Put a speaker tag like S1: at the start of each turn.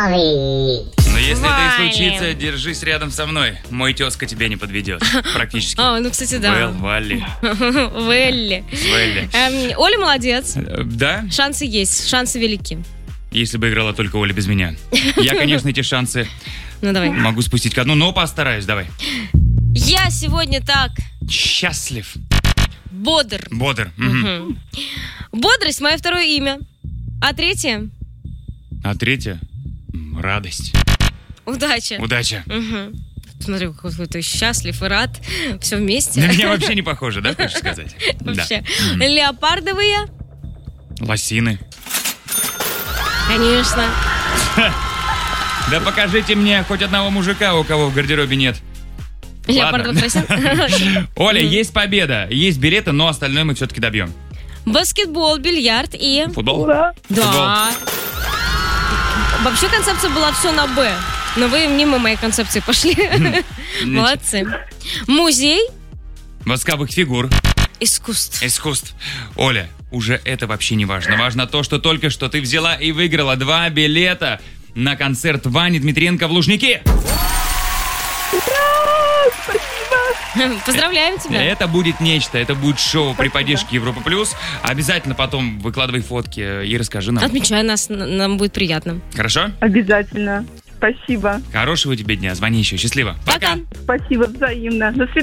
S1: Но если это и
S2: Валя.
S1: случится, держись рядом со мной. Мой тезка тебя не подведет. Практически.
S2: Ну, кстати, да.
S1: Валли.
S2: Вэлли. Оля молодец.
S1: Да?
S2: Шансы есть, шансы велики.
S1: Если бы играла только Оля без меня. Я, конечно, эти шансы
S2: Ну, давай.
S1: могу спустить ко дну, но постараюсь, давай.
S2: Я сегодня так
S1: Счастлив.
S2: бодр.
S1: Бодр. Мгм.
S2: Бодрость — мое второе имя. А третье
S1: А третье? Радость.
S2: — удача.
S1: Удача.
S2: Смотри, какой ты счастлив и рад. Все вместе.
S1: На меня вообще не похоже, да, хочешь сказать? Да.
S2: Вообще. Леопардовые.
S1: Лосины.
S2: Конечно.
S1: Да покажите мне хоть одного мужика, у кого в гардеробе нет.
S2: Леопардовых лосин.
S1: Оля, есть победа, есть билеты, но остальное мы все-таки добьем.
S2: Баскетбол, бильярд и...
S1: Футбол?
S2: Да. Вообще концепция была все на «Б». Но вы мимо моей концепции пошли. Молодцы. Музей
S1: Восковых фигур.
S2: искусств.
S1: Искусств. Оля, уже это вообще не важно. Важно то, что только что ты взяла и выиграла 2 билета на концерт Вани Дмитриенко в Лужники.
S2: Поздравляем тебя.
S1: Это будет нечто, это будет шоу при поддержке Европа Плюс. Обязательно потом выкладывай фотки и расскажи нам.
S2: Отмечай нас, нам будет приятно.
S1: Хорошо?
S3: Обязательно. Спасибо.
S1: Хорошего тебе дня, звони еще. Счастливо.
S2: Пока.
S3: Спасибо взаимно. До свидания.